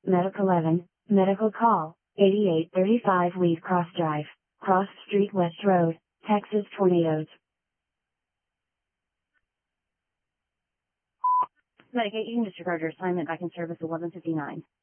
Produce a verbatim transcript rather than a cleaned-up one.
Medic eleven, medical call, eighty-eight thirty-five Wheat Cross Drive, Cross Street West Road, Texas tornadoes. Medic eight, you can disregard your assignment back in service eleven fifty-nine.